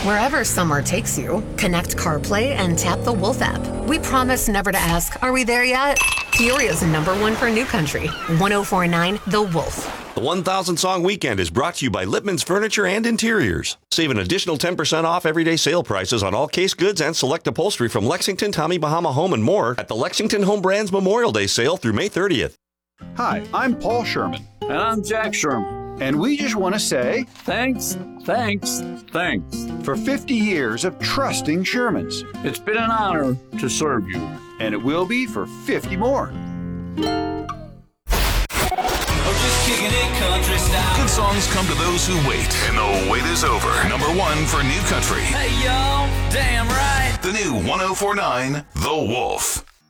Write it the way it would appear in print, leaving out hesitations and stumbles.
Wherever summer takes you, connect CarPlay and tap the Wolf app. We promise never to ask, are we there yet? Peoria's #1 for New Country. 1049 The Wolf. The 1,000 Song Weekend is brought to you by Lippman's Furniture and Interiors. Save an additional 10% off everyday sale prices on all case goods and select upholstery from Lexington, Tommy Bahama Home, and more at the Lexington Home Brands Memorial Day sale through May 30th. Hi, I'm Paul Sherman. And I'm Jack Sherman. And we just want to say thanks for 50 years of trusting Shermans. It's been an honor to serve you. And it will be for 50 more. Good songs come to those who wait, and the wait is over. #1 for New Country. Hey, y'all, damn right. The new 1049 The Wolf.